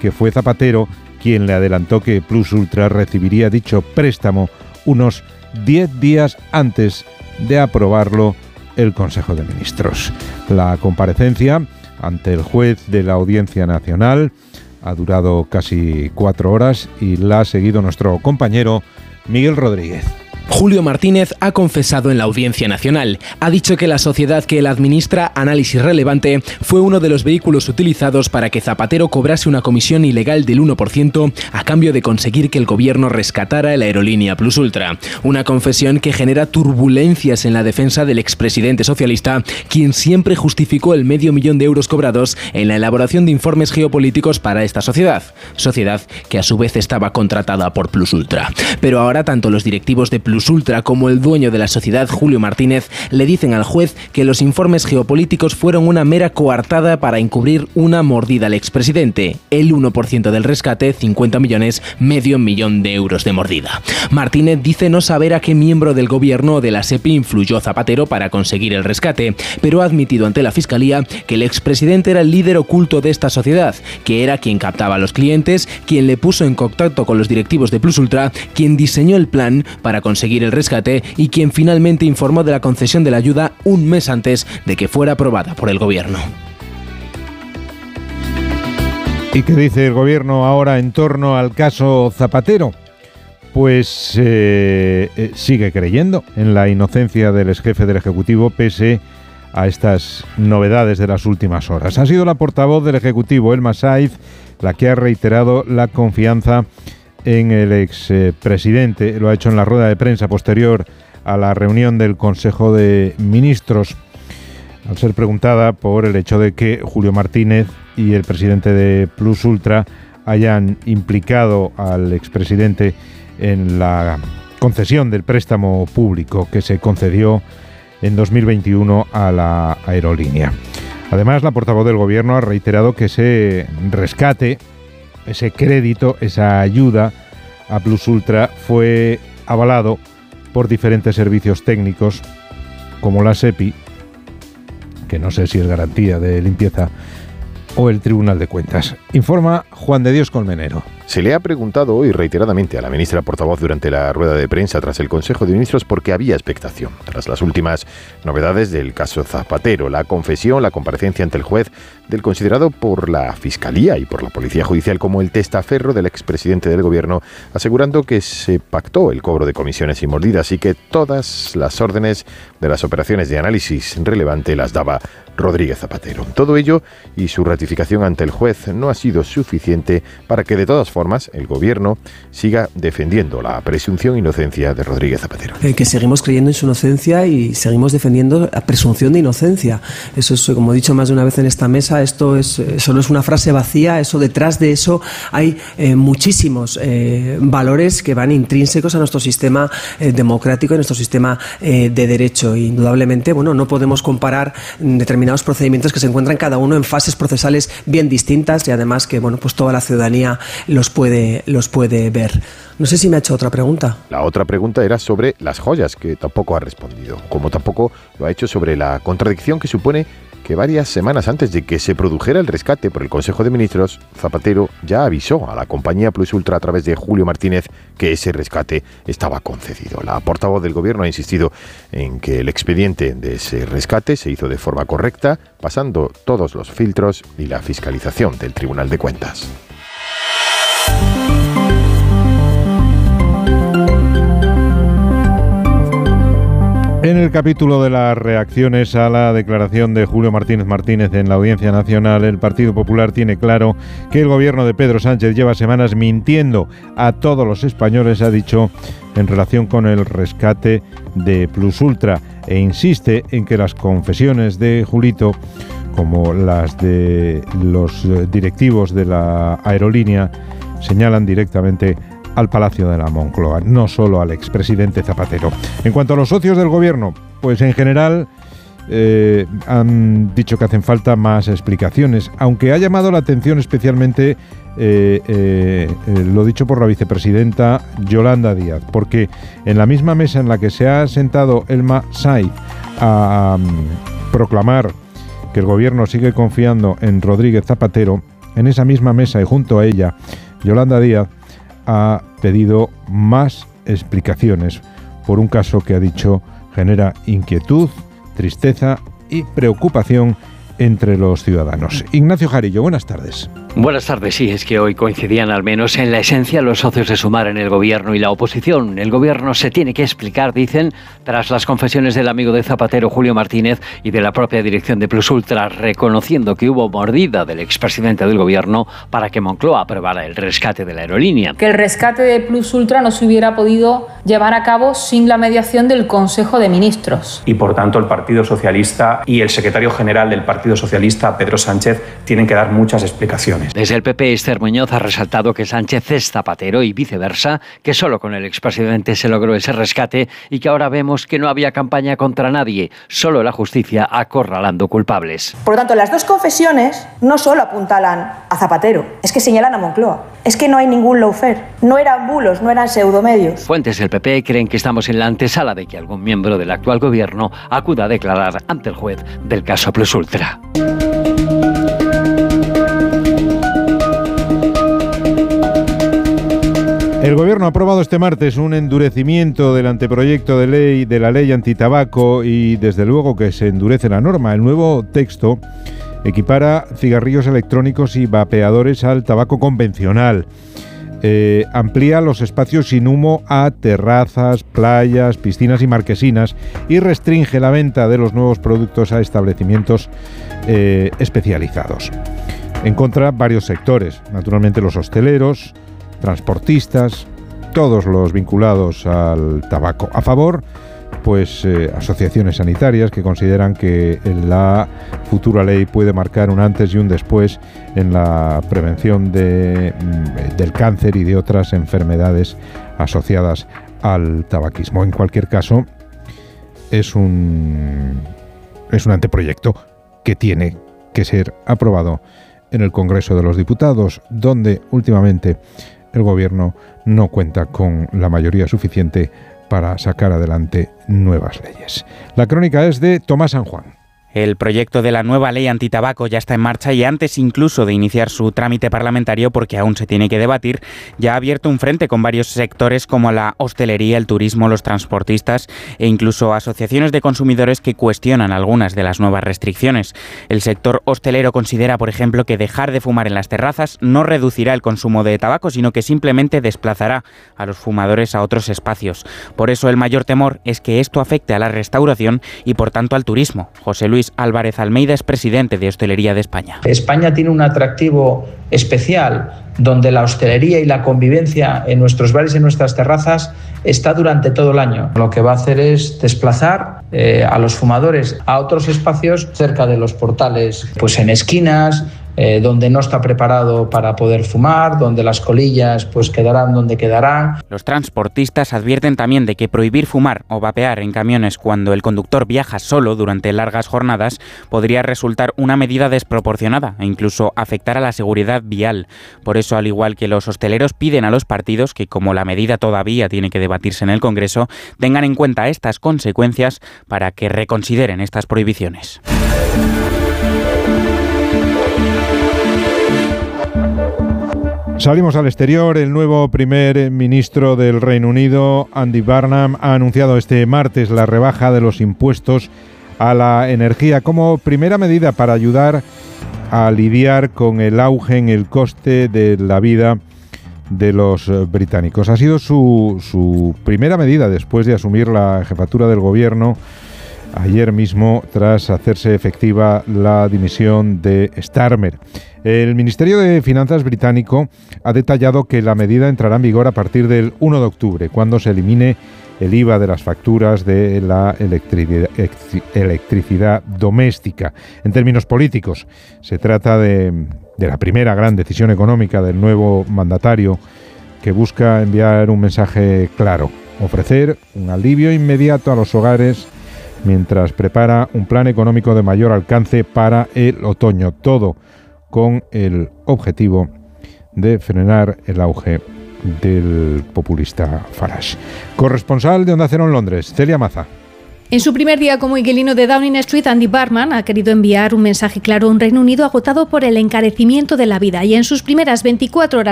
que fue Zapatero quien le adelantó que Plus Ultra recibiría dicho préstamo unos 10 días antes de aprobarlo el Consejo de Ministros. La comparecencia ante el juez de la Audiencia Nacional ha durado casi 4 horas y la ha seguido nuestro compañero Miguel Rodríguez. Julio Martínez ha confesado en la Audiencia Nacional. Ha dicho que la sociedad que él administra, Análisis Relevante, fue uno de los vehículos utilizados para que Zapatero cobrase una comisión ilegal del 1% a cambio de conseguir que el gobierno rescatara la aerolínea Plus Ultra. Una confesión que genera turbulencias en la defensa del expresidente socialista, quien siempre justificó el $500,000 de euros cobrados en la elaboración de informes geopolíticos para esta sociedad que a su vez estaba contratada por Plus Ultra. Pero ahora tanto los directivos de Plus Ultra como el dueño de la sociedad, Julio Martínez, le dicen al juez que los informes geopolíticos fueron una mera coartada para encubrir una mordida al expresidente. El 1% del rescate, 50 millones, $500,000 de euros de mordida. Martínez dice no saber a qué miembro del gobierno o de la SEPI influyó Zapatero para conseguir el rescate, pero ha admitido ante la Fiscalía que el expresidente era el líder oculto de esta sociedad, que era quien captaba a los clientes, quien le puso en contacto con los directivos de Plus Ultra, quien diseñó el plan para conseguir el rescate y quien finalmente informó de la concesión de la ayuda un mes antes de que fuera aprobada por el gobierno. ¿Y qué dice el gobierno ahora en torno al caso Zapatero? Pues sigue creyendo en la inocencia del exjefe del Ejecutivo pese a estas novedades de las últimas horas. Ha sido la portavoz del Ejecutivo, Elma Saiz, la que ha reiterado la confianza en el expresidente. Lo ha hecho en la rueda de prensa posterior a la reunión del Consejo de Ministros, al ser preguntada por el hecho de que Julio Martínez y el presidente de Plus Ultra hayan implicado al expresidente en la concesión del préstamo público que se concedió en 2021 a la aerolínea. Además, la portavoz del Gobierno ha reiterado que ese rescate, ese crédito, esa ayuda a Plus Ultra fue avalado por diferentes servicios técnicos como la SEPI, que no sé si es garantía de limpieza, o el Tribunal de Cuentas. Informa Juan de Dios Colmenero. Se le ha preguntado hoy reiteradamente a la ministra portavoz durante la rueda de prensa tras el Consejo de Ministros por qué había expectación. Tras las últimas novedades del caso Zapatero, la confesión, la comparecencia ante el juez del considerado por la Fiscalía y por la Policía Judicial como el testaferro del expresidente del Gobierno, asegurando que se pactó el cobro de comisiones y mordidas y que todas las órdenes de las operaciones de análisis relevante las daba Rodríguez Zapatero. Todo ello y su ratificación ante el juez no ha sido suficiente para que de todas formas el Gobierno siga defendiendo la presunción de inocencia de Rodríguez Zapatero. Que seguimos creyendo en su inocencia y seguimos defendiendo la presunción de inocencia. Eso es, como he dicho más de una vez en esta mesa, esto es solo es una frase vacía. Eso, detrás de eso hay muchísimos valores que van intrínsecos a nuestro sistema democrático y a nuestro sistema de derecho. E indudablemente, bueno, no podemos comparar determinados procedimientos que se encuentran cada uno en fases procesales bien distintas y además que, bueno, pues toda la ciudadanía los puede ver. No sé si me ha hecho otra pregunta. La otra pregunta era sobre las joyas, que tampoco ha respondido, como tampoco lo ha hecho sobre la contradicción que supone que varias semanas antes de que se produjera el rescate por el Consejo de Ministros, Zapatero ya avisó a la compañía Plus Ultra a través de Julio Martínez que ese rescate estaba concedido. La portavoz del Gobierno ha insistido en que el expediente de ese rescate se hizo de forma correcta, pasando todos los filtros y la fiscalización del Tribunal de Cuentas. En el capítulo de las reacciones a la declaración de Julio Martínez en la Audiencia Nacional, el Partido Popular tiene claro que el gobierno de Pedro Sánchez lleva semanas mintiendo a todos los españoles, ha dicho, en relación con el rescate de Plus Ultra, e insiste en que las confesiones de Julito, como las de los directivos de la aerolínea, señalan directamente al Palacio de la Moncloa, no solo al expresidente Zapatero. En cuanto a los socios del gobierno, pues en general han dicho que hacen falta más explicaciones, aunque ha llamado la atención especialmente lo dicho por la vicepresidenta Yolanda Díaz, porque en la misma mesa en la que se ha sentado Elma Saiz a proclamar que el gobierno sigue confiando en Rodríguez Zapatero, en esa misma mesa y junto a ella, Yolanda Díaz ha pedido más explicaciones por un caso que ha dicho genera inquietud, tristeza y preocupación entre los ciudadanos. Ignacio Jarillo, buenas tardes. Buenas tardes. Sí, es que hoy coincidían al menos en la esencia los socios de Sumar en el gobierno y la oposición. El gobierno se tiene que explicar, dicen, tras las confesiones del amigo de Zapatero, Julio Martínez, y de la propia dirección de Plus Ultra, reconociendo que hubo mordida del expresidente del gobierno para que Moncloa aprobara el rescate de la aerolínea. Que el rescate de Plus Ultra no se hubiera podido llevar a cabo sin la mediación del Consejo de Ministros. Y por tanto el Partido Socialista y el secretario general del Partido Socialista, Pedro Sánchez, tienen que dar muchas explicaciones. Desde el PP, Esther Muñoz ha resaltado que Sánchez es Zapatero y viceversa, que solo con el expresidente se logró ese rescate y que ahora vemos que no había campaña contra nadie, solo la justicia acorralando culpables. Por lo tanto, las dos confesiones no solo apuntalan a Zapatero, es que señalan a Moncloa. Es que no hay ningún lawfare, no eran bulos, no eran pseudomedios. Fuentes del PP creen que estamos en la antesala de que algún miembro del actual gobierno acuda a declarar ante el juez del caso Plus Ultra. El Gobierno ha aprobado este martes un endurecimiento del anteproyecto de ley de la ley antitabaco y desde luego que se endurece la norma. El nuevo texto equipara cigarrillos electrónicos y vapeadores al tabaco convencional. Amplía los espacios sin humo a terrazas, playas, piscinas y marquesinas y restringe la venta de los nuevos productos a establecimientos especializados. En contra, varios sectores, naturalmente los hosteleros, transportistas, todos los vinculados al tabaco. A favor, pues asociaciones sanitarias que consideran que la futura ley puede marcar un antes y un después en la prevención del cáncer y de otras enfermedades asociadas al tabaquismo. En cualquier caso, es un anteproyecto que tiene que ser aprobado en el Congreso de los Diputados, donde últimamente el Gobierno no cuenta con la mayoría suficiente para sacar adelante nuevas leyes. La crónica es de Tomás San Juan. El proyecto de la nueva ley antitabaco ya está en marcha y antes incluso de iniciar su trámite parlamentario, porque aún se tiene que debatir, ya ha abierto un frente con varios sectores como la hostelería, el turismo, los transportistas e incluso asociaciones de consumidores que cuestionan algunas de las nuevas restricciones. El sector hostelero considera, por ejemplo, que dejar de fumar en las terrazas no reducirá el consumo de tabaco, sino que simplemente desplazará a los fumadores a otros espacios. Por eso el mayor temor es que esto afecte a la restauración y por tanto al turismo. José Luis Álvarez Almeida es presidente de Hostelería de España. España tiene un atractivo especial donde la hostelería y la convivencia en nuestros bares y en nuestras terrazas está durante todo el año. Lo que va a hacer es desplazar a los fumadores a otros espacios cerca de los portales, pues en esquinas, donde no está preparado para poder fumar, donde las colillas pues quedarán donde quedarán. Los transportistas advierten también de que prohibir fumar o vapear en camiones cuando el conductor viaja solo durante largas jornadas podría resultar una medida desproporcionada e incluso afectar a la seguridad vial. Por eso, al igual que los hosteleros, piden a los partidos que, como la medida todavía tiene que debatirse en el Congreso, tengan en cuenta estas consecuencias para que reconsideren estas prohibiciones. Salimos al exterior. El nuevo primer ministro del Reino Unido, Andy Burnham, ha anunciado este martes la rebaja de los impuestos a la energía como primera medida para ayudar a lidiar con el auge en el coste de la vida de los británicos. Ha sido su primera medida después de asumir la jefatura del gobierno ayer mismo, tras hacerse efectiva la dimisión de Starmer. El Ministerio de Finanzas británico ha detallado que la medida entrará en vigor a partir del 1 de octubre, cuando se elimine el IVA de las facturas de la electricidad doméstica. En términos políticos, se trata de la primera gran decisión económica del nuevo mandatario, que busca enviar un mensaje claro: ofrecer un alivio inmediato a los hogares mientras prepara un plan económico de mayor alcance para el otoño, todo con el objetivo de frenar el auge del populista Farage. Corresponsal de Onda Cero en Londres, Celia Maza. En su primer día como inquilino de Downing Street, Andy Barman ha querido enviar un mensaje claro a un Reino Unido agotado por el encarecimiento de la vida, y en sus primeras 24 horas